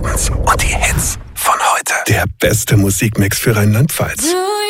Abends und die Hits von heute. Der beste Musikmix für Rheinland-Pfalz.